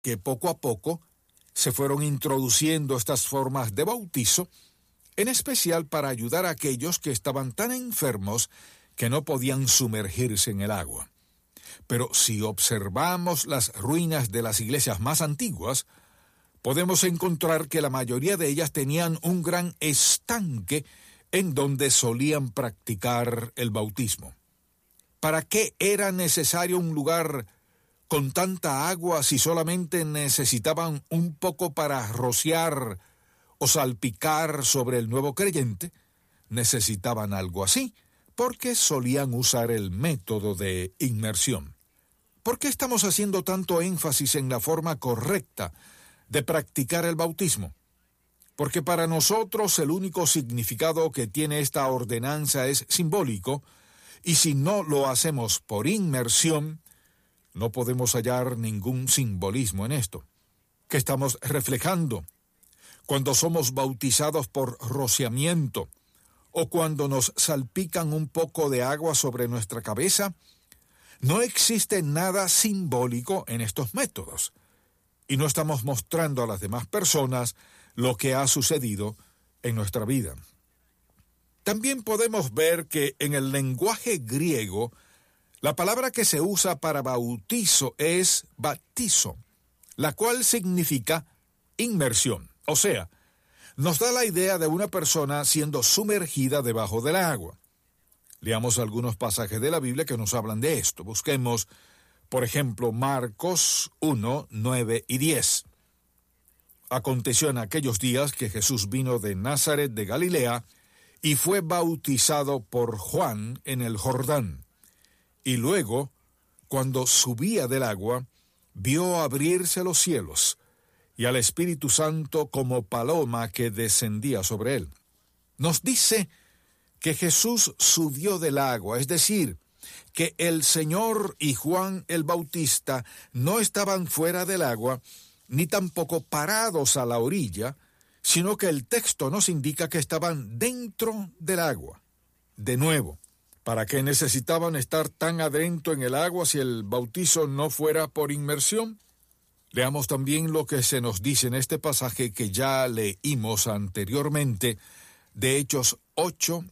que poco a poco se fueron introduciendo estas formas de bautizo, en especial para ayudar a aquellos que estaban tan enfermos que no podían sumergirse en el agua. Pero si observamos las ruinas de las iglesias más antiguas, podemos encontrar que la mayoría de ellas tenían un gran estanque en donde solían practicar el bautismo. ¿Para qué era necesario un lugar con tanta agua si solamente necesitaban un poco para rociar o salpicar sobre el nuevo creyente? Necesitaban algo así, porque solían usar el método de inmersión. ¿Por qué estamos haciendo tanto énfasis en la forma correcta de practicar el bautismo? Porque para nosotros el único significado que tiene esta ordenanza es simbólico, y si no lo hacemos por inmersión, no podemos hallar ningún simbolismo en esto. ¿Qué estamos reflejando cuando somos bautizados por rociamiento o cuando nos salpican un poco de agua sobre nuestra cabeza? No existe nada simbólico en estos métodos, y no estamos mostrando a las demás personas lo que ha sucedido en nuestra vida. También podemos ver que en el lenguaje griego, la palabra que se usa para bautizo es baptizo, la cual significa inmersión. O sea, nos da la idea de una persona siendo sumergida debajo del agua. Leamos algunos pasajes de la Biblia que nos hablan de esto. Busquemos, por ejemplo, Marcos 1, 9 y 10. Aconteció en aquellos días que Jesús vino de Nazaret de Galilea y fue bautizado por Juan en el Jordán. Y luego, cuando subía del agua, vio abrirse los cielos, y al Espíritu Santo como paloma que descendía sobre él. Nos dice que Jesús subió del agua, es decir, que el Señor y Juan el Bautista no estaban fuera del agua, ni tampoco parados a la orilla, sino que el texto nos indica que estaban dentro del agua. De nuevo, ¿para qué necesitaban estar tan adentro en el agua si el bautizo no fuera por inmersión? Leamos también lo que se nos dice en este pasaje que ya leímos anteriormente, de Hechos 8,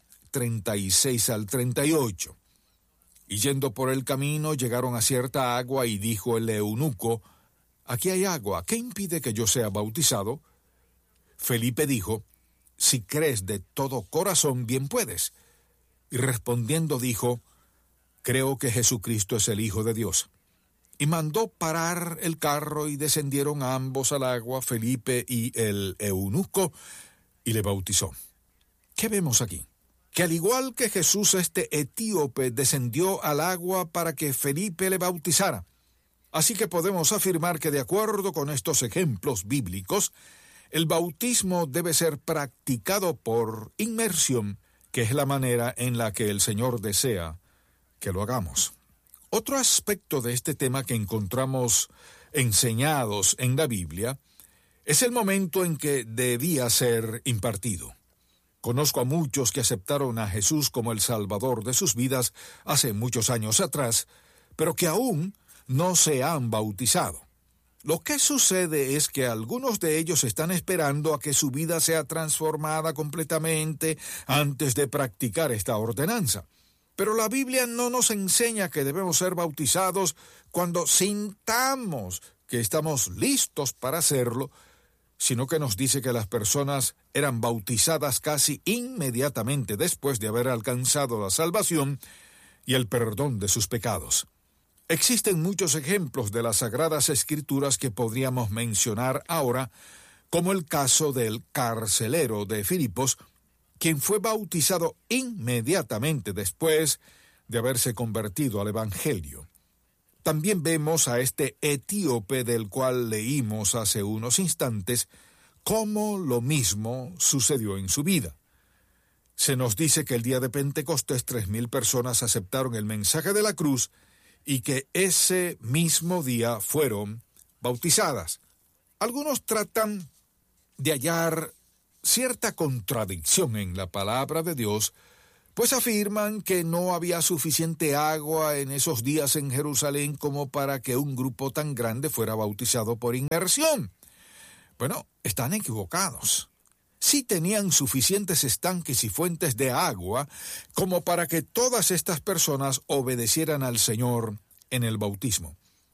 36 al 38. Y yendo por el camino llegaron a cierta agua y dijo el eunuco: «Aquí hay agua, ¿qué impide que yo sea bautizado?» Felipe dijo: «Si crees de todo corazón, bien puedes». Y respondiendo dijo: «Creo que Jesucristo es el Hijo de Dios». Y mandó parar el carro y descendieron ambos al agua, Felipe y el eunuco, y le bautizó. ¿Qué vemos aquí? Que al igual que Jesús, este etíope descendió al agua para que Felipe le bautizara. Así que podemos afirmar que de acuerdo con estos ejemplos bíblicos, el bautismo debe ser practicado por inmersión, que es la manera en la que el Señor desea que lo hagamos. Otro aspecto de este tema que encontramos enseñados en la Biblia es el momento en que debía ser impartido. Conozco a muchos que aceptaron a Jesús como el Salvador de sus vidas hace muchos años atrás, pero que aún no se han bautizado. Lo que sucede es que algunos de ellos están esperando a que su vida sea transformada completamente antes de practicar esta ordenanza. Pero la Biblia no nos enseña que debemos ser bautizados cuando sintamos que estamos listos para hacerlo, sino que nos dice que las personas eran bautizadas casi inmediatamente después de haber alcanzado la salvación y el perdón de sus pecados. Existen muchos ejemplos de las Sagradas Escrituras que podríamos mencionar ahora, como el caso del carcelero de Filipos, quien fue bautizado inmediatamente después de haberse convertido al Evangelio. También vemos a este etíope del cual leímos hace unos instantes, cómo lo mismo sucedió en su vida. Se nos dice que el día de Pentecostés 3,000 personas aceptaron el mensaje de la cruz y que ese mismo día fueron bautizadas. Algunos tratan de hallar cierta contradicción en la palabra de Dios, pues afirman que no había suficiente agua en esos días en Jerusalén como para que un grupo tan grande fuera bautizado por inmersión. Bueno, están equivocados. Sí tenían suficientes estanques y fuentes de agua como para que todas estas personas obedecieran al Señor en el bautismo.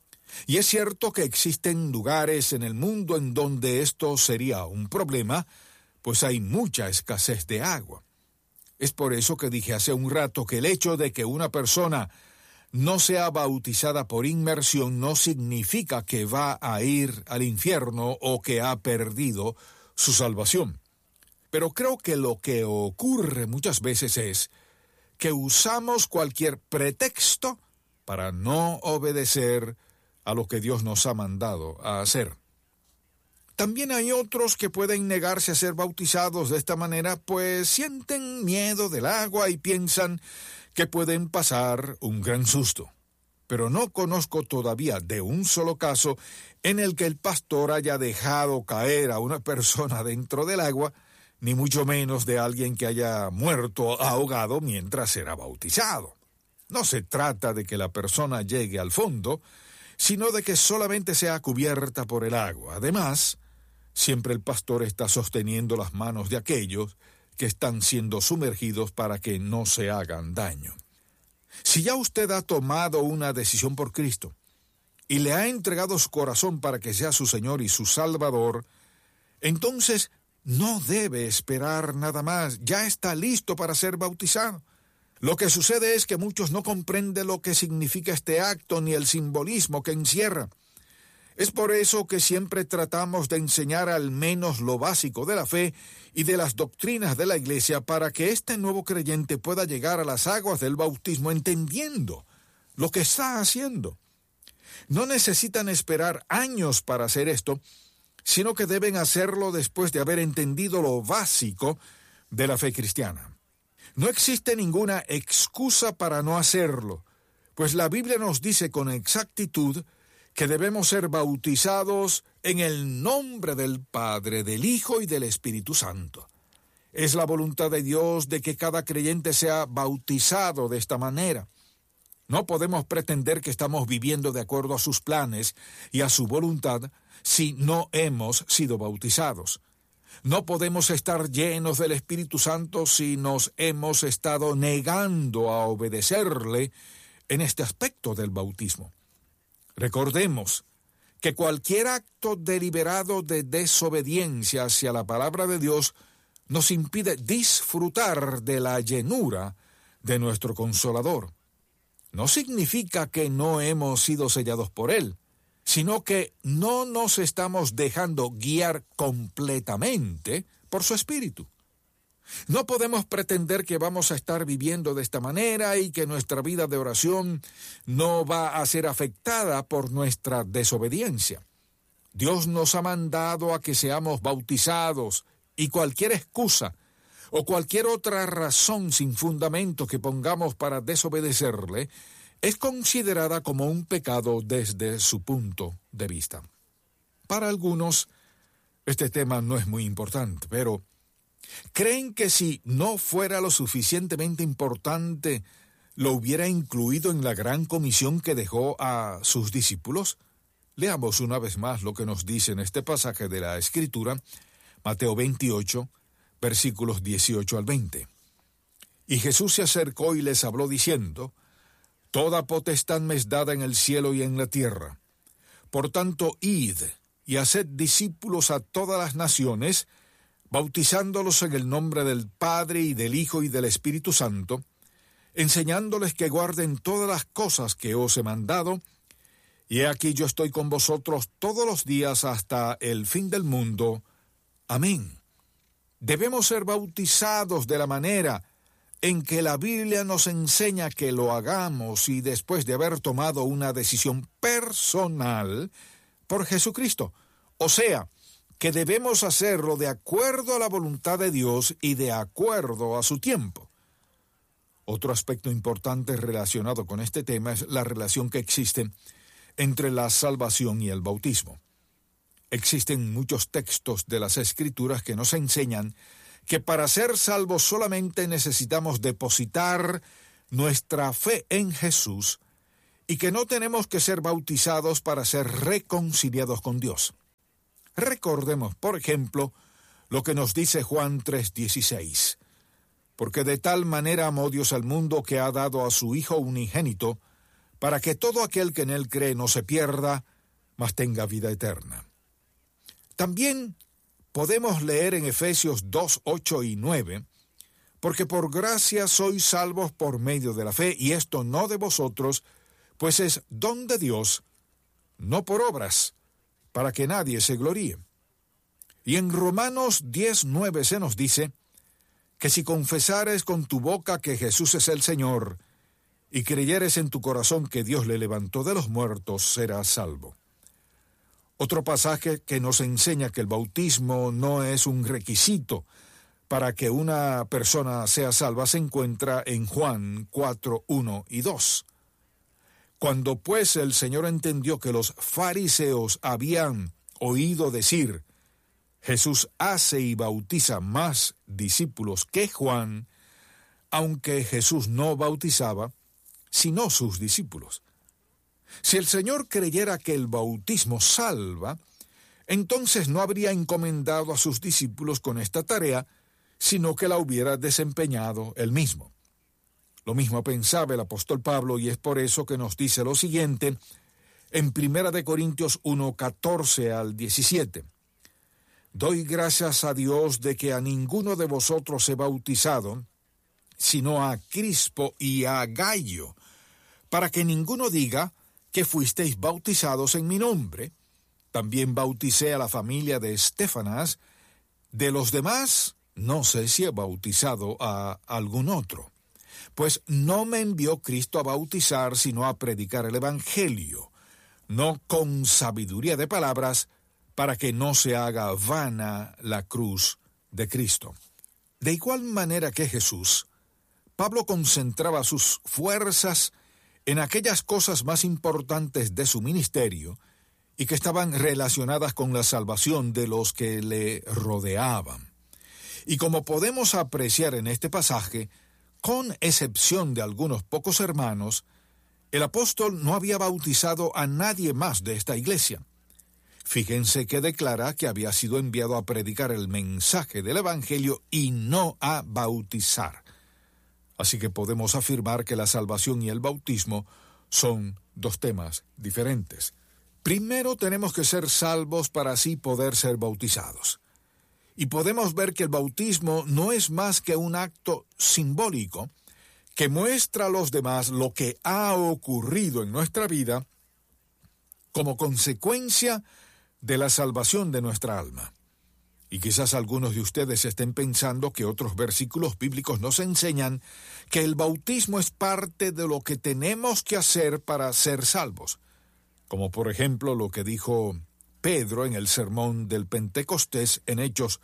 Y es cierto que existen lugares en el mundo en donde esto sería un problema, pues hay mucha escasez de agua. Es por eso que dije hace un rato que el hecho de que una persona no sea bautizada por inmersión no significa que va a ir al infierno o que ha perdido su salvación. Pero creo que lo que ocurre muchas veces es que usamos cualquier pretexto para no obedecer a lo que Dios nos ha mandado a hacer. También hay otros que pueden negarse a ser bautizados de esta manera, pues sienten miedo del agua y piensan que pueden pasar un gran susto. Pero no conozco todavía de un solo caso en el que el pastor haya dejado caer a una persona dentro del agua, ni mucho menos de alguien que haya muerto ahogado mientras era bautizado. No se trata de que la persona llegue al fondo, sino de que solamente sea cubierta por el agua. Además, siempre el pastor está sosteniendo las manos de aquellos que están siendo sumergidos para que no se hagan daño. Si ya usted ha tomado una decisión por Cristo y le ha entregado su corazón para que sea su Señor y su Salvador, entonces no debe esperar nada más, ya está listo para ser bautizado. Lo que sucede es que muchos no comprenden lo que significa este acto ni el simbolismo que encierra. Es por eso que siempre tratamos de enseñar al menos lo básico de la fe y de las doctrinas de la Iglesia para que este nuevo creyente pueda llegar a las aguas del bautismo entendiendo lo que está haciendo. No necesitan esperar años para hacer esto, sino que deben hacerlo después de haber entendido lo básico de la fe cristiana. No existe ninguna excusa para no hacerlo, pues la Biblia nos dice con exactitud que debemos ser bautizados en el nombre del Padre, del Hijo y del Espíritu Santo. Es la voluntad de Dios de que cada creyente sea bautizado de esta manera. No podemos pretender que estamos viviendo de acuerdo a sus planes y a su voluntad si no hemos sido bautizados. No podemos estar llenos del Espíritu Santo si nos hemos estado negando a obedecerle en este aspecto del bautismo. Recordemos que cualquier acto deliberado de desobediencia hacia la palabra de Dios nos impide disfrutar de la llenura de nuestro Consolador. No significa que no hemos sido sellados por Él, sino que no nos estamos dejando guiar completamente por su Espíritu. No podemos pretender que vamos a estar viviendo de esta manera y que nuestra vida de oración no va a ser afectada por nuestra desobediencia. Dios nos ha mandado a que seamos bautizados y cualquier excusa o cualquier otra razón sin fundamento que pongamos para desobedecerle es considerada como un pecado desde su punto de vista. Para algunos, este tema no es muy importante, pero ¿creen que si no fuera lo suficientemente importante, lo hubiera incluido en la gran comisión que dejó a sus discípulos? Leamos una vez más lo que nos dice en este pasaje de la Escritura, Mateo 28, versículos 18 al 20. Y Jesús se acercó y les habló diciendo: Toda potestad me es dada en el cielo y en la tierra. Por tanto, id y haced discípulos a todas las naciones, bautizándolos en el nombre del Padre y del Hijo y del Espíritu Santo, enseñándoles que guarden todas las cosas que os he mandado, y he aquí yo estoy con vosotros todos los días hasta el fin del mundo. Amén. Debemos ser bautizados de la manera en que la Biblia nos enseña que lo hagamos y después de haber tomado una decisión personal por Jesucristo. O sea, que debemos hacerlo de acuerdo a la voluntad de Dios y de acuerdo a su tiempo. Otro aspecto importante relacionado con este tema es la relación que existe entre la salvación y el bautismo. Existen muchos textos de las Escrituras que nos enseñan que para ser salvos solamente necesitamos depositar nuestra fe en Jesús y que no tenemos que ser bautizados para ser reconciliados con Dios. Recordemos, por ejemplo, lo que nos dice Juan 3:16. Porque de tal manera amó Dios al mundo que ha dado a su Hijo unigénito, para que todo aquel que en él cree no se pierda, mas tenga vida eterna. También podemos leer en Efesios 2:8 y 9, porque por gracia sois salvos por medio de la fe, y esto no de vosotros, pues es don de Dios, no por obras, para que nadie se gloríe. Y en Romanos 10:9 se nos dice que si confesares con tu boca que Jesús es el Señor, y creyeres en tu corazón que Dios le levantó de los muertos, serás salvo. Otro pasaje que nos enseña que el bautismo no es un requisito para que una persona sea salva se encuentra en Juan 4:1 y 2. Cuando pues el Señor entendió que los fariseos habían oído decir, Jesús hace y bautiza más discípulos que Juan, aunque Jesús no bautizaba, sino sus discípulos. Si el Señor creyera que el bautismo salva, entonces no habría encomendado a sus discípulos con esta tarea, sino que la hubiera desempeñado él mismo. Lo mismo pensaba el apóstol Pablo, y es por eso que nos dice lo siguiente en 1 Corintios 1:14 al 17. Doy gracias a Dios de que a ninguno de vosotros he bautizado, sino a Crispo y a Gayo, para que ninguno diga que fuisteis bautizados en mi nombre. También bauticé a la familia de Estéfanas. De los demás, no sé si he bautizado a algún otro. Pues no me envió Cristo a bautizar, sino a predicar el Evangelio, no con sabiduría de palabras, para que no se haga vana la cruz de Cristo. De igual manera que Jesús, Pablo concentraba sus fuerzas en aquellas cosas más importantes de su ministerio y que estaban relacionadas con la salvación de los que le rodeaban. Y como podemos apreciar en este pasaje, con excepción de algunos pocos hermanos, el apóstol no había bautizado a nadie más de esta iglesia. Fíjense que declara que había sido enviado a predicar el mensaje del Evangelio y no a bautizar. Así que podemos afirmar que la salvación y el bautismo son dos temas diferentes. Primero tenemos que ser salvos para así poder ser bautizados. Y podemos ver que el bautismo no es más que un acto simbólico que muestra a los demás lo que ha ocurrido en nuestra vida como consecuencia de la salvación de nuestra alma. Y quizás algunos de ustedes estén pensando que otros versículos bíblicos nos enseñan que el bautismo es parte de lo que tenemos que hacer para ser salvos, como por ejemplo lo que dijo Pedro en el sermón del Pentecostés en Hechos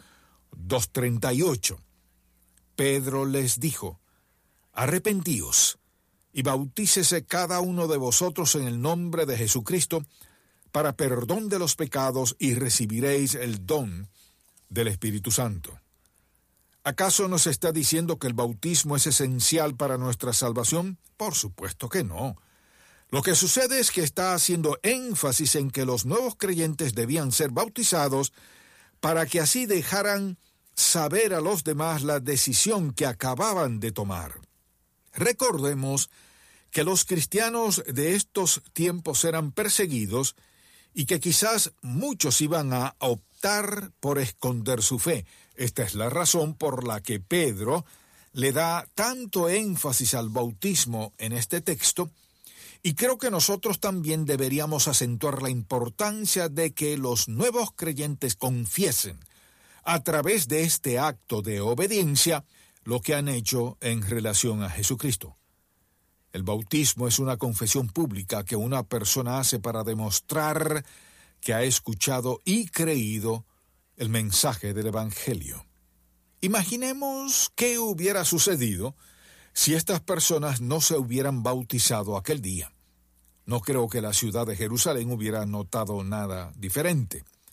2:38. Pedro les dijo, arrepentíos y bautícese cada uno de vosotros en el nombre de Jesucristo para perdón de los pecados y recibiréis el don del Espíritu Santo. ¿Acaso nos está diciendo que el bautismo es esencial para nuestra salvación? Por supuesto que no. Lo que sucede es que está haciendo énfasis en que los nuevos creyentes debían ser bautizados para que así dejaran saber a los demás la decisión que acababan de tomar. Recordemos que los cristianos de estos tiempos eran perseguidos y que quizás muchos iban a optar por esconder su fe. Esta es la razón por la que Pedro le da tanto énfasis al bautismo en este texto. Y creo que nosotros también deberíamos acentuar la importancia de que los nuevos creyentes confiesen a través de este acto de obediencia lo que han hecho en relación a Jesucristo. El bautismo es una confesión pública que una persona hace para demostrar que ha escuchado y creído el mensaje del Evangelio. Imaginemos qué hubiera sucedido si estas personas no se hubieran bautizado aquel día. No creo que la ciudad de Jerusalén hubiera notado nada diferente.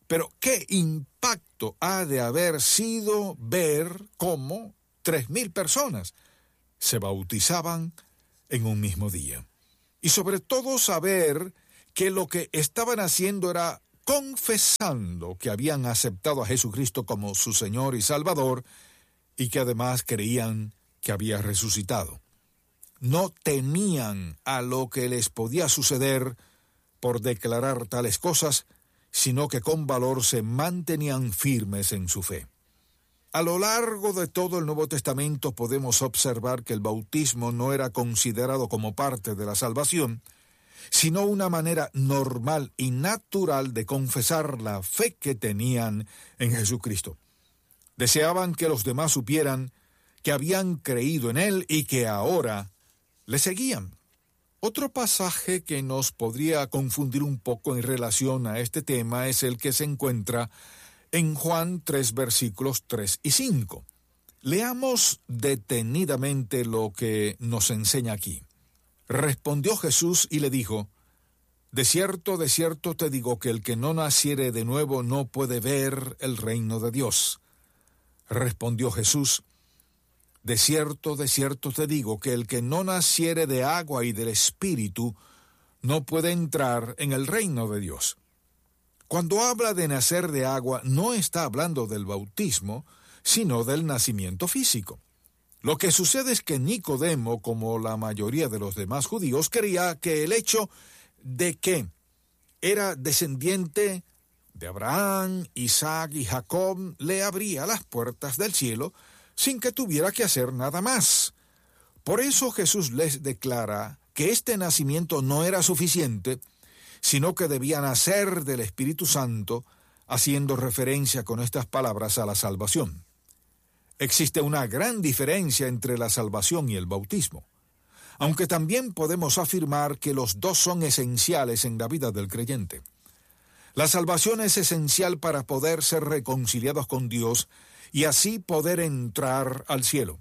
Pero qué impacto ha de haber sido ver cómo 3,000 personas se bautizaban en un mismo día. Y sobre todo saber que lo que estaban haciendo era confesando que habían aceptado a Jesucristo como su Señor y Salvador y que además creían que había resucitado. No temían a lo que les podía suceder por declarar tales cosas, sino que con valor se mantenían firmes en su fe. A lo largo de todo el Nuevo Testamento podemos observar que el bautismo no era considerado como parte de la salvación, sino una manera normal y natural de confesar la fe que tenían en Jesucristo. Deseaban que los demás supieran que habían creído en Él y que ahora le seguían. Otro pasaje que nos podría confundir un poco en relación a este tema es el que se encuentra en Juan 3, versículos 3 y 5. Leamos detenidamente lo que nos enseña aquí. Respondió Jesús y le dijo: de cierto te digo que el que no naciere de nuevo no puede ver el reino de Dios. Respondió Jesús: de cierto te digo que el que no naciere de agua y del Espíritu no puede entrar en el reino de Dios. Cuando habla de nacer de agua, no está hablando del bautismo, sino del nacimiento físico. Lo que sucede es que Nicodemo, como la mayoría de los demás judíos, creía que el hecho de que era descendiente de Abraham, Isaac y Jacob le abría las puertas del cielo sin que tuviera que hacer nada más. Por eso Jesús les declara que este nacimiento no era suficiente, sino que debía nacer del Espíritu Santo, haciendo referencia con estas palabras a la salvación. Existe una gran diferencia entre la salvación y el bautismo, aunque también podemos afirmar que los dos son esenciales en la vida del creyente. La salvación es esencial para poder ser reconciliados con Dios y así poder entrar al cielo.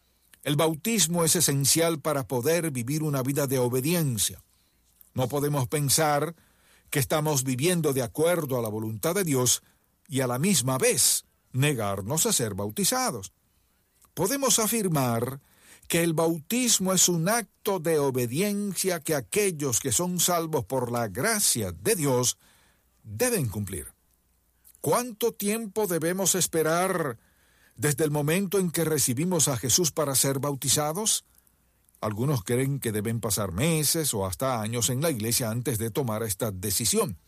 El bautismo es esencial para poder vivir una vida de obediencia. No podemos pensar que estamos viviendo de acuerdo a la voluntad de Dios y a la misma vez negarnos a ser bautizados. Podemos afirmar que el bautismo es un acto de obediencia que aquellos que son salvos por la gracia de Dios deben cumplir. ¿Cuánto tiempo debemos esperar desde el momento en que recibimos a Jesús para ser bautizados? Algunos creen que deben pasar meses o hasta años en la iglesia antes de tomar esta decisión.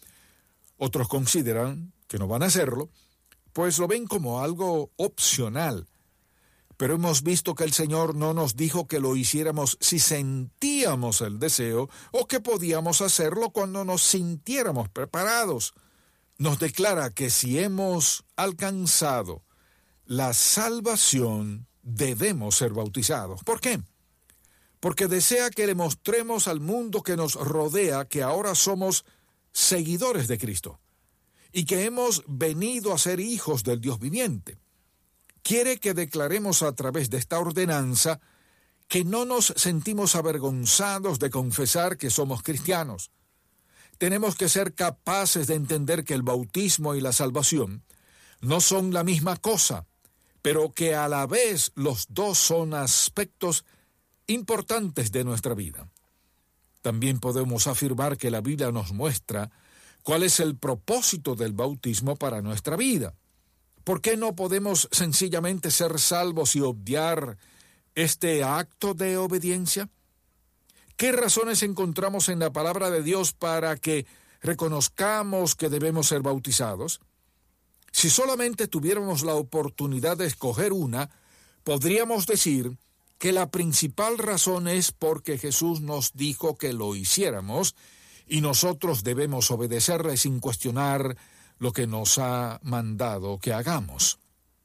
Otros consideran que no van a hacerlo, pues lo ven como algo opcional. Pero hemos visto que el Señor no nos dijo que lo hiciéramos si sentíamos el deseo o que podíamos hacerlo cuando nos sintiéramos preparados. Nos declara que si hemos alcanzado la salvación, debemos ser bautizados. ¿Por qué? Porque desea que le mostremos al mundo que nos rodea que ahora somos seguidores de Cristo y que hemos venido a ser hijos del Dios viviente. Quiere que declaremos a través de esta ordenanza que no nos sentimos avergonzados de confesar que somos cristianos. Tenemos que ser capaces de entender que el bautismo y la salvación no son la misma cosa, pero que a la vez los dos son aspectos importantes de nuestra vida. También podemos afirmar que la Biblia nos muestra cuál es el propósito del bautismo para nuestra vida. ¿Por qué no podemos sencillamente ser salvos y obviar este acto de obediencia? ¿Qué razones encontramos en la palabra de Dios para que reconozcamos que debemos ser bautizados? Si solamente tuviéramos la oportunidad de escoger una, podríamos decir que la principal razón es porque Jesús nos dijo que lo hiciéramos y nosotros debemos obedecerle sin cuestionar lo que nos ha mandado que hagamos.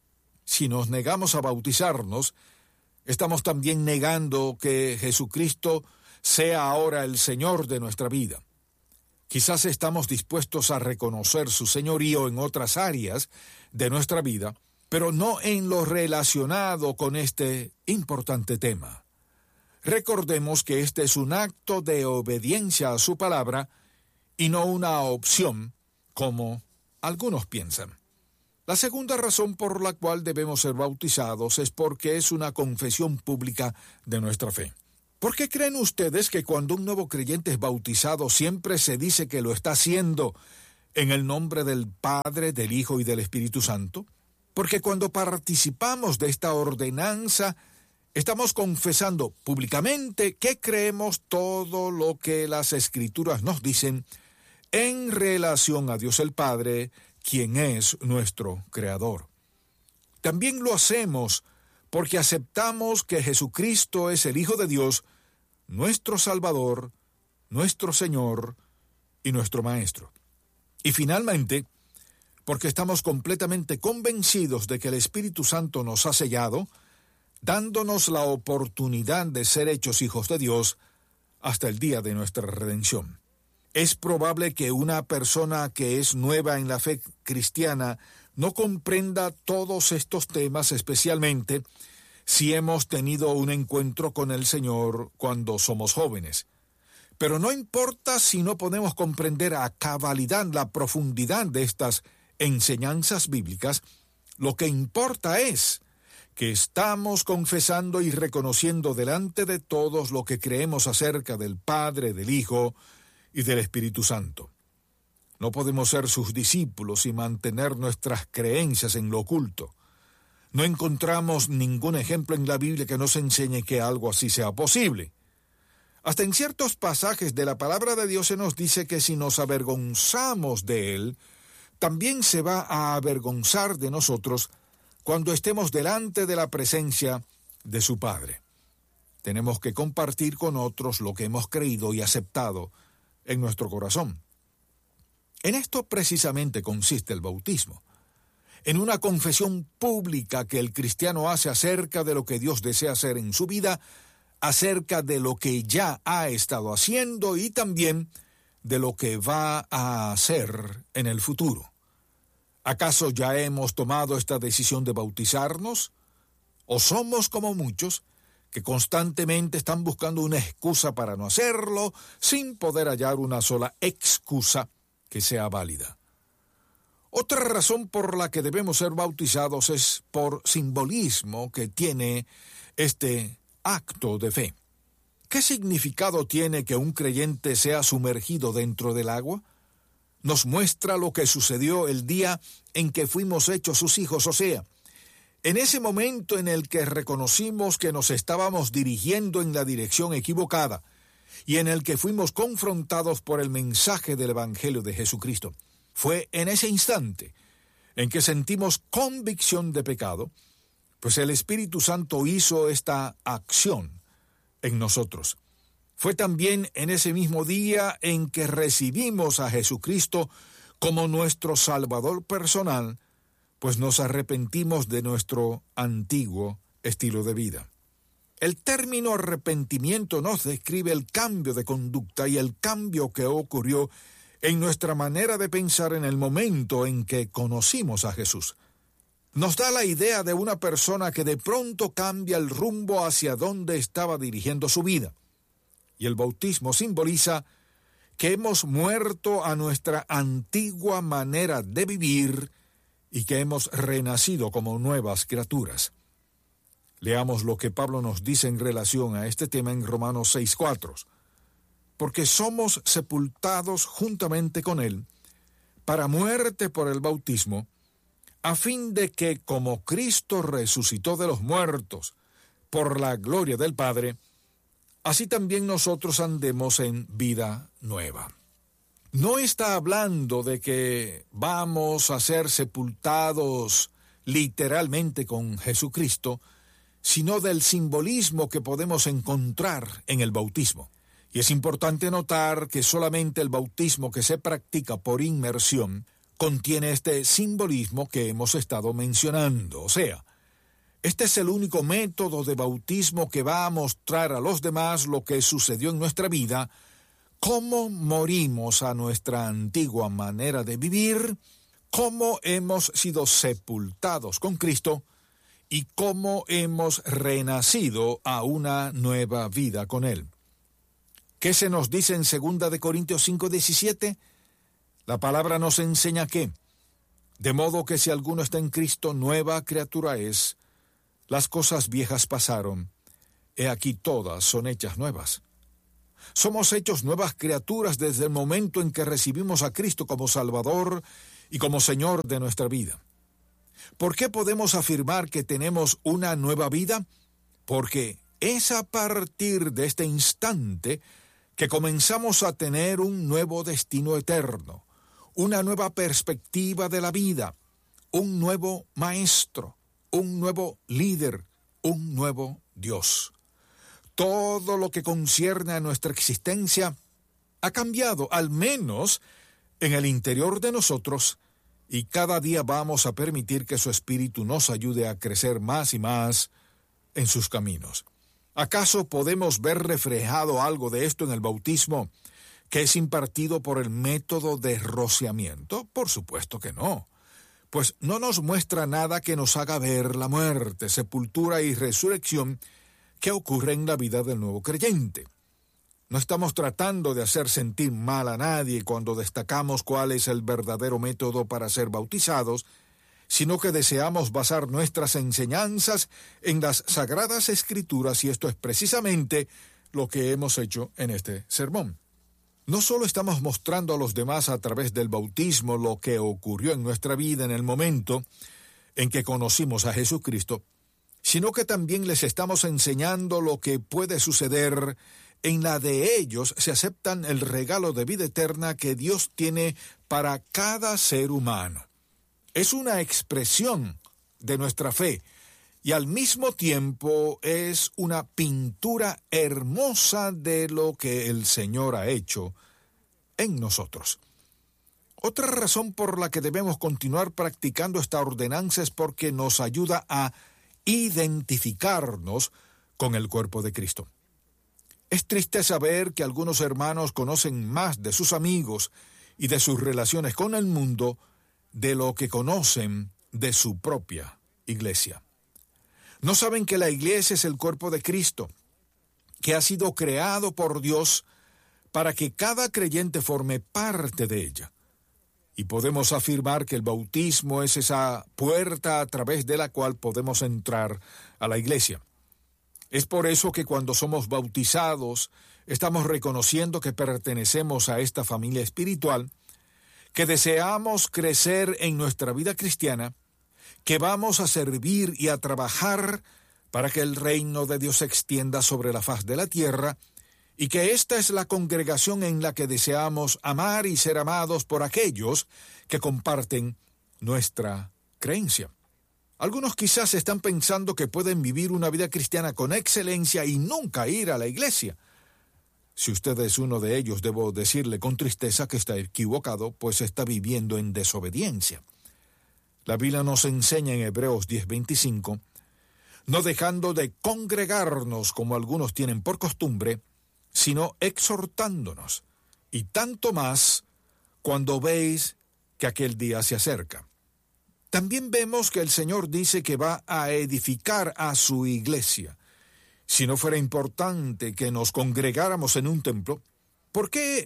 Si nos negamos a bautizarnos, estamos también negando que Jesucristo sea ahora el Señor de nuestra vida. Quizás estamos dispuestos a reconocer su señorío en otras áreas de nuestra vida, pero no en lo relacionado con este importante tema. Recordemos que este es un acto de obediencia a su palabra y no una opción como algunos piensan. La segunda razón por la cual debemos ser bautizados es porque es una confesión pública de nuestra fe. ¿Por qué creen ustedes que cuando un nuevo creyente es bautizado siempre se dice que lo está haciendo en el nombre del Padre, del Hijo y del Espíritu Santo? Porque cuando participamos de esta ordenanza, estamos confesando públicamente que creemos todo lo que las Escrituras nos dicen en relación a Dios el Padre, quien es nuestro Creador. También lo hacemos porque aceptamos que Jesucristo es el Hijo de Dios, nuestro Salvador, nuestro Señor y nuestro Maestro. Y finalmente, porque estamos completamente convencidos de que el Espíritu Santo nos ha sellado, dándonos la oportunidad de ser hechos hijos de Dios hasta el día de nuestra redención. Es probable que una persona que es nueva en la fe cristiana no comprenda todos estos temas, especialmente si hemos tenido un encuentro con el Señor cuando somos jóvenes. Pero no importa si no podemos comprender a cabalidad la profundidad de estas enseñanzas bíblicas, lo que importa es que estamos confesando y reconociendo delante de todos lo que creemos acerca del Padre, del Hijo y del Espíritu Santo. No podemos ser sus discípulos y mantener nuestras creencias en lo oculto. No encontramos ningún ejemplo en la Biblia que nos enseñe que algo así sea posible. Hasta en ciertos pasajes de la palabra de Dios se nos dice que si nos avergonzamos de Él, también se va a avergonzar de nosotros cuando estemos delante de la presencia de su Padre. Tenemos que compartir con otros lo que hemos creído y aceptado en nuestro corazón. En esto precisamente consiste el bautismo, en una confesión pública que el cristiano hace acerca de lo que Dios desea hacer en su vida, acerca de lo que ya ha estado haciendo y también de lo que va a hacer en el futuro. ¿Acaso ya hemos tomado esta decisión de bautizarnos? ¿O somos como muchos que constantemente están buscando una excusa para no hacerlo, sin poder hallar una sola excusa que sea válida? Otra razón por la que debemos ser bautizados es por simbolismo que tiene este acto de fe. ¿Qué significado tiene que un creyente sea sumergido dentro del agua? Nos muestra lo que sucedió el día en que fuimos hechos sus hijos, o sea, en ese momento en el que reconocimos que nos estábamos dirigiendo en la dirección equivocada y en el que fuimos confrontados por el mensaje del Evangelio de Jesucristo. Fue en ese instante en que sentimos convicción de pecado, pues el Espíritu Santo hizo esta acción en nosotros. Fue también en ese mismo día en que recibimos a Jesucristo como nuestro Salvador personal, pues nos arrepentimos de nuestro antiguo estilo de vida. El término arrepentimiento nos describe el cambio de conducta y el cambio que ocurrió en nuestra manera de pensar en el momento en que conocimos a Jesús. Nos da la idea de una persona que de pronto cambia el rumbo hacia donde estaba dirigiendo su vida. Y el bautismo simboliza que hemos muerto a nuestra antigua manera de vivir y que hemos renacido como nuevas criaturas. Leamos lo que Pablo nos dice en relación a este tema en Romanos 6:4. Porque somos sepultados juntamente con Él para muerte por el bautismo, a fin de que, como Cristo resucitó de los muertos por la gloria del Padre, así también nosotros andemos en vida nueva. No está hablando de que vamos a ser sepultados literalmente con Jesucristo, sino del simbolismo que podemos encontrar en el bautismo. Y es importante notar que solamente el bautismo que se practica por inmersión contiene este simbolismo que hemos estado mencionando. O sea, este es el único método de bautismo que va a mostrar a los demás lo que sucedió en nuestra vida, cómo morimos a nuestra antigua manera de vivir, cómo hemos sido sepultados con Cristo y cómo hemos renacido a una nueva vida con Él. ¿Qué se nos dice en 2 Corintios 5:17? La palabra nos enseña que De modo que si alguno está en Cristo, nueva criatura es. Las cosas viejas pasaron, he aquí todas son hechas nuevas. Somos hechos nuevas criaturas desde el momento en que recibimos a Cristo como Salvador y como Señor de nuestra vida. ¿Por qué podemos afirmar que tenemos una nueva vida? Porque es a partir de este instante que comenzamos a tener un nuevo destino eterno, una nueva perspectiva de la vida, un nuevo maestro, un nuevo líder, un nuevo Dios. Todo lo que concierne a nuestra existencia ha cambiado, al menos en el interior de nosotros, y cada día vamos a permitir que su Espíritu nos ayude a crecer más y más en sus caminos. ¿Acaso podemos ver reflejado algo de esto en el bautismo que es impartido por el método de rociamiento? Por supuesto que no, pues no nos muestra nada que nos haga ver la muerte, sepultura y resurrección que ocurre en la vida del nuevo creyente. No estamos tratando de hacer sentir mal a nadie cuando destacamos cuál es el verdadero método para ser bautizados, sino que deseamos basar nuestras enseñanzas en las Sagradas Escrituras, y esto es precisamente lo que hemos hecho en este sermón. No solo estamos mostrando a los demás a través del bautismo lo que ocurrió en nuestra vida en el momento en que conocimos a Jesucristo, sino que también les estamos enseñando lo que puede suceder en la de ellos si aceptan el regalo de vida eterna que Dios tiene para cada ser humano. Es una expresión de nuestra fe y al mismo tiempo es una pintura hermosa de lo que el Señor ha hecho en nosotros. Otra razón por la que debemos continuar practicando esta ordenanza es porque nos ayuda a identificarnos con el cuerpo de Cristo. Es triste saber que algunos hermanos conocen más de sus amigos y de sus relaciones con el mundo de lo que conocen de su propia iglesia. No saben que la iglesia es el cuerpo de Cristo, que ha sido creado por Dios para que cada creyente forme parte de ella. Y podemos afirmar que el bautismo es esa puerta a través de la cual podemos entrar a la iglesia. Es por eso que cuando somos bautizados, estamos reconociendo que pertenecemos a esta familia espiritual, que deseamos crecer en nuestra vida cristiana, que vamos a servir y a trabajar para que el reino de Dios se extienda sobre la faz de la tierra, y que esta es la congregación en la que deseamos amar y ser amados por aquellos que comparten nuestra creencia. Algunos quizás están pensando que pueden vivir una vida cristiana con excelencia y nunca ir a la iglesia. Si usted es uno de ellos, debo decirle con tristeza que está equivocado, pues está viviendo en desobediencia. La Biblia nos enseña en Hebreos 10:25, no dejando de congregarnos como algunos tienen por costumbre, sino exhortándonos, y tanto más cuando veis que aquel día se acerca. También vemos que el Señor dice que va a edificar a su iglesia. Si no fuera importante que nos congregáramos en un templo, ¿por qué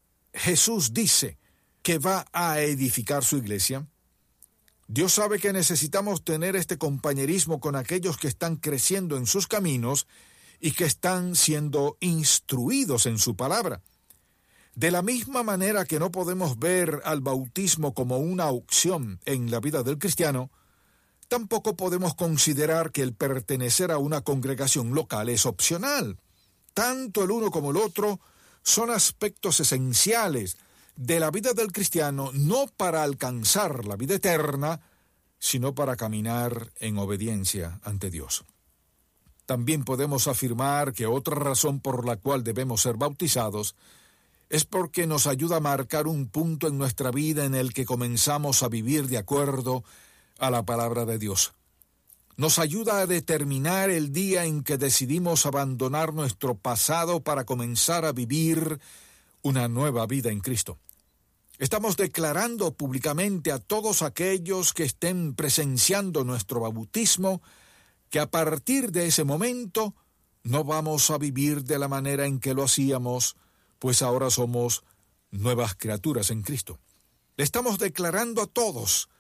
Jesús dice que va a edificar su iglesia? Dios sabe que necesitamos tener este compañerismo con aquellos que están creciendo en sus caminos y que están siendo instruidos en su palabra. De la misma manera que no podemos ver al bautismo como una opción en la vida del cristiano, tampoco podemos considerar que el pertenecer a una congregación local es opcional. Tanto el uno como el otro son aspectos esenciales de la vida del cristiano, no para alcanzar la vida eterna, sino para caminar en obediencia ante Dios. También podemos afirmar que otra razón por la cual debemos ser bautizados es porque nos ayuda a marcar un punto en nuestra vida en el que comenzamos a vivir de acuerdo a la palabra de Dios. Nos ayuda a determinar el día en que decidimos abandonar nuestro pasado para comenzar a vivir una nueva vida en Cristo. Estamos declarando públicamente a todos aquellos que estén presenciando nuestro bautismo que a partir de ese momento no vamos a vivir de la manera en que lo hacíamos, pues ahora somos nuevas criaturas en Cristo. Le estamos declarando a todos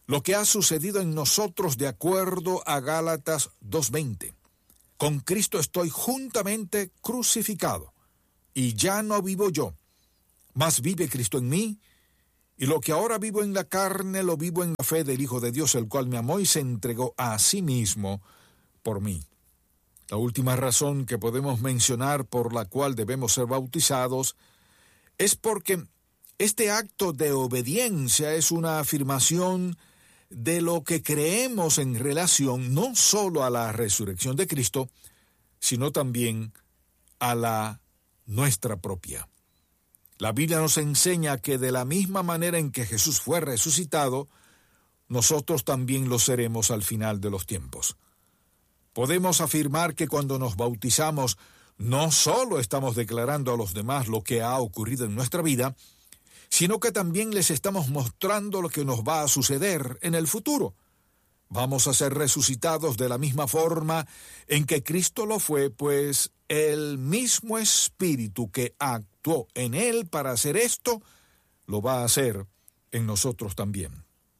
lo que ha sucedido en nosotros de acuerdo a Gálatas 2:20. Con Cristo estoy juntamente crucificado, y ya no vivo yo, mas vive Cristo en mí, y lo que ahora vivo en la carne lo vivo en la fe del Hijo de Dios, el cual me amó y se entregó a sí mismo por mí. La última razón que podemos mencionar por la cual debemos ser bautizados es porque este acto de obediencia es una afirmación de lo que creemos en relación no solo a la resurrección de Cristo, sino también a la nuestra propia. La Biblia nos enseña que de la misma manera en que Jesús fue resucitado, nosotros también lo seremos al final de los tiempos. Podemos afirmar que cuando nos bautizamos, no solo estamos declarando a los demás lo que ha ocurrido en nuestra vida, sino que también les estamos mostrando lo que nos va a suceder en el futuro. Vamos a ser resucitados de la misma forma en que Cristo lo fue, pues el mismo Espíritu que actuó en Él para hacer esto, lo va a hacer en nosotros también.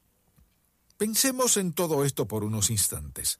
Pensemos en todo esto por unos instantes.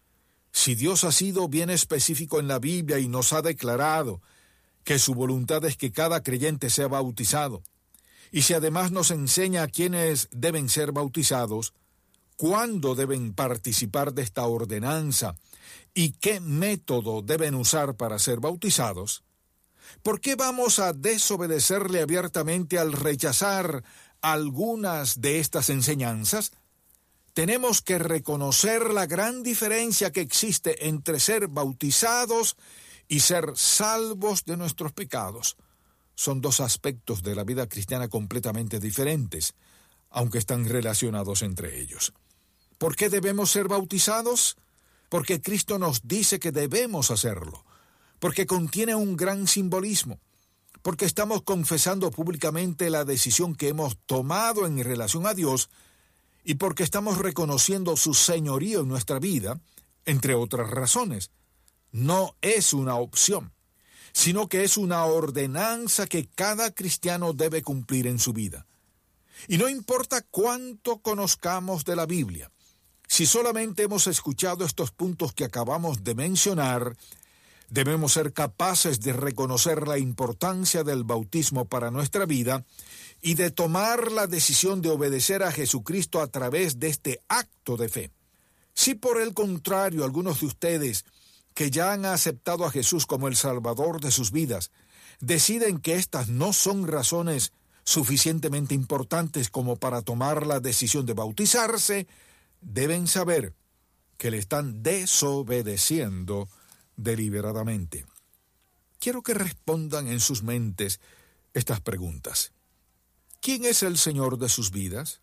Si Dios ha sido bien específico en la Biblia y nos ha declarado que su voluntad es que cada creyente sea bautizado, y si además nos enseña a quienes deben ser bautizados, cuándo deben participar de esta ordenanza y qué método deben usar para ser bautizados, ¿por qué vamos a desobedecerle abiertamente al rechazar algunas de estas enseñanzas? Tenemos que reconocer la gran diferencia que existe entre ser bautizados y ser salvos de nuestros pecados. Son dos aspectos de la vida cristiana completamente diferentes, aunque están relacionados entre ellos. ¿Por qué debemos ser bautizados? Porque Cristo nos dice que debemos hacerlo, porque contiene un gran simbolismo, porque estamos confesando públicamente la decisión que hemos tomado en relación a Dios y porque estamos reconociendo su señorío en nuestra vida, entre otras razones. No es una opción, sino que es una ordenanza que cada cristiano debe cumplir en su vida. Y no importa cuánto conozcamos de la Biblia, si solamente hemos escuchado estos puntos que acabamos de mencionar, debemos ser capaces de reconocer la importancia del bautismo para nuestra vida y de tomar la decisión de obedecer a Jesucristo a través de este acto de fe. Si por el contrario algunos de ustedes que ya han aceptado a Jesús como el Salvador de sus vidas, deciden que estas no son razones suficientemente importantes como para tomar la decisión de bautizarse, deben saber que le están desobedeciendo deliberadamente. Quiero que respondan en sus mentes estas preguntas. ¿Quién es el Señor de sus vidas?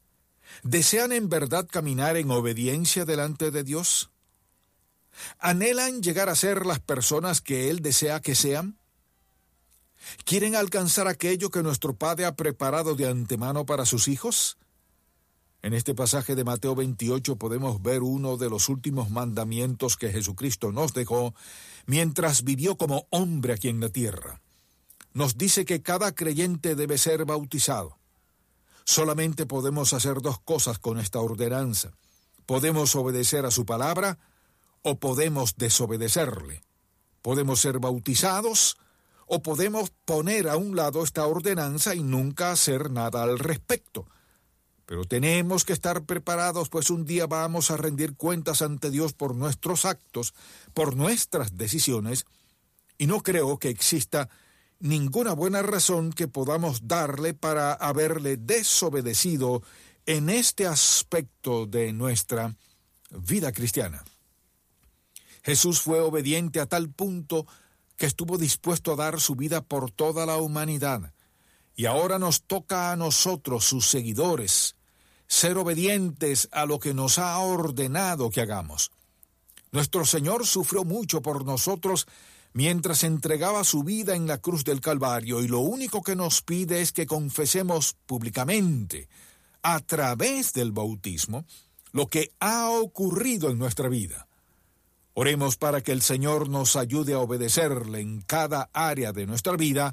¿Desean en verdad caminar en obediencia delante de Dios? ¿Anhelan llegar a ser las personas que Él desea que sean? ¿Quieren alcanzar aquello que nuestro Padre ha preparado de antemano para sus hijos? En este pasaje de Mateo 28 podemos ver uno de los últimos mandamientos que Jesucristo nos dejó mientras vivió como hombre aquí en la tierra. Nos dice que cada creyente debe ser bautizado. Solamente podemos hacer dos cosas con esta ordenanza. Podemos obedecer a su palabra o podemos desobedecerle. Podemos ser bautizados o podemos poner a un lado esta ordenanza y nunca hacer nada al respecto. Pero tenemos que estar preparados, pues un día vamos a rendir cuentas ante Dios por nuestros actos, por nuestras decisiones, y no creo que exista ninguna buena razón que podamos darle para haberle desobedecido en este aspecto de nuestra vida cristiana. Jesús fue obediente a tal punto que estuvo dispuesto a dar su vida por toda la humanidad, y ahora nos toca a nosotros, sus seguidores, ser obedientes a lo que nos ha ordenado que hagamos. Nuestro Señor sufrió mucho por nosotros mientras entregaba su vida en la cruz del Calvario, y lo único que nos pide es que confesemos públicamente, a través del bautismo, lo que ha ocurrido en nuestra vida. Oremos para que el Señor nos ayude a obedecerle en cada área de nuestra vida,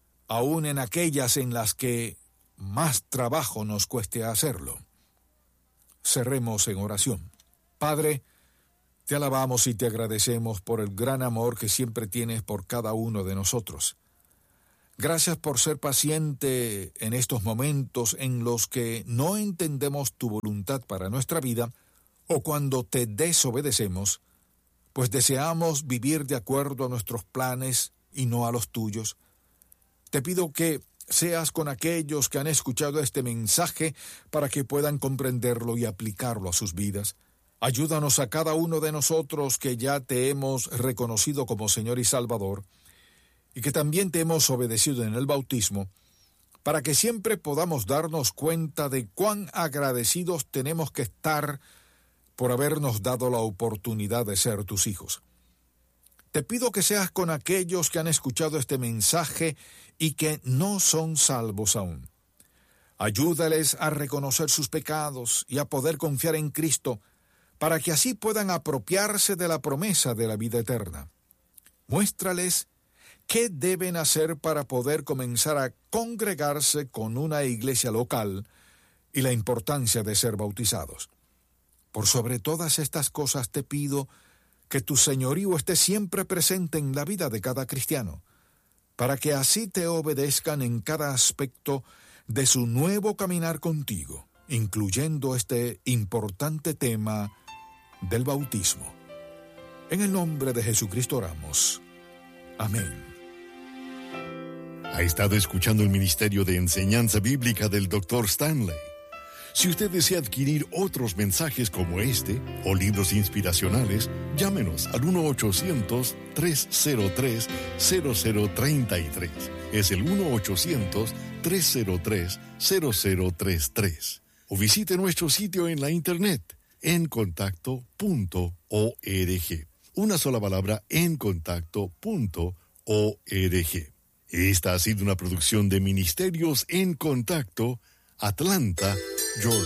aun en aquellas en las que más trabajo nos cueste hacerlo. Cerremos en oración. Padre, te alabamos y te agradecemos por el gran amor que siempre tienes por cada uno de nosotros. Gracias por ser paciente en estos momentos en los que no entendemos tu voluntad para nuestra vida o cuando te desobedecemos, pues deseamos vivir de acuerdo a nuestros planes y no a los tuyos. Te pido que seas con aquellos que han escuchado este mensaje para que puedan comprenderlo y aplicarlo a sus vidas. Ayúdanos a cada uno de nosotros que ya te hemos reconocido como Señor y Salvador y que también te hemos obedecido en el bautismo, para que siempre podamos darnos cuenta de cuán agradecidos tenemos que estar por habernos dado la oportunidad de ser tus hijos. Te pido que seas con aquellos que han escuchado este mensaje y que no son salvos aún. Ayúdales a reconocer sus pecados y a poder confiar en Cristo, para que así puedan apropiarse de la promesa de la vida eterna. Muéstrales qué deben hacer para poder comenzar a congregarse con una iglesia local y la importancia de ser bautizados. Por sobre todas estas cosas te pido que tu señorío esté siempre presente en la vida de cada cristiano, para que así te obedezcan en cada aspecto de su nuevo caminar contigo, incluyendo este importante tema del bautismo. En el nombre de Jesucristo oramos. Amén. Ha estado escuchando el Ministerio de Enseñanza Bíblica del Dr. Stanley. Si usted desea adquirir otros mensajes como este o libros inspiracionales, llámenos al 1-800-303-0033. Es el 1-800-303-0033. O visite nuestro sitio en la internet, encontacto.org. Una sola palabra, encontacto.org. Esta ha sido una producción de Ministerios en Contacto, Atlanta, Georgia.